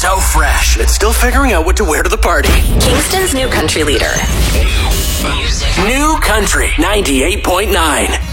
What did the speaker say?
so fresh, it's still figuring out what to wear to the party. Kingston's new country leader. New Country 98.9.